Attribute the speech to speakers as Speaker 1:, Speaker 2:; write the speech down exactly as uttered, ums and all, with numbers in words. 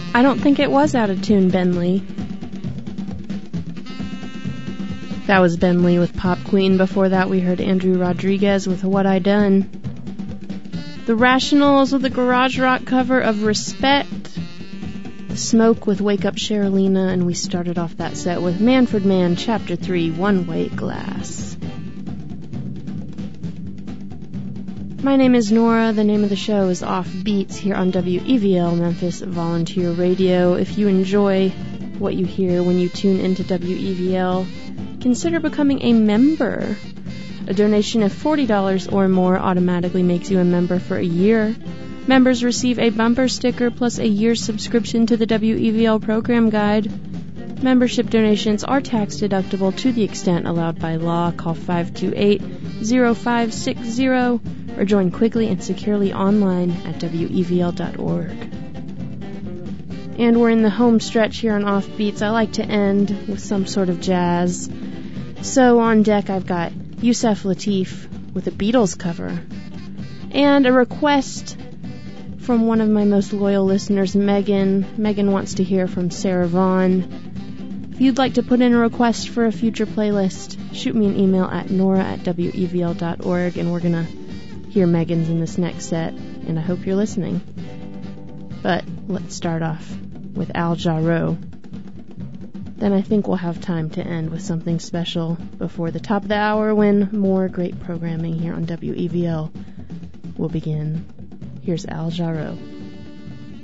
Speaker 1: I don't think it was out of tune, Ben Lee. That was Ben Lee with Pop Queen. Before that, we heard Andrew Rodriguez with What I Done. The Rationals with a garage rock cover of Respect. The Smoke with Wake Up Sheralina. And we started off that set with Manfred Mann, Chapter three, One Way Glass. My name is Nora. The name of the show is Off Beats here on W E V L Memphis Volunteer Radio. If you enjoy what you hear when you tune into W E V L, consider becoming a member. A donation of forty dollars or more automatically makes you a member for a year. Members receive a bumper sticker plus a year's subscription to the W E V L program guide. Membership donations are tax deductible to the extent allowed by law. Call five two eight, zero five six zero or join quickly and securely online at W E V L dot org. And we're in the home stretch here on Offbeats. I like to end with some sort of jazz. So on deck I've got Yusef Lateef with a Beatles cover. And a request from one of my most loyal listeners, Megan. Megan wants to hear from Sarah Vaughan. If you'd like to put in a request for a future playlist, shoot me an email at nora at W E V L dot org, and we're going to hear Megan's in this next set, and I hope you're listening. But let's start off with Al Jarreau. Then I think we'll have time to end with something special before the top of the hour when more great programming here on W E V L will begin. Here's Al Jarreau.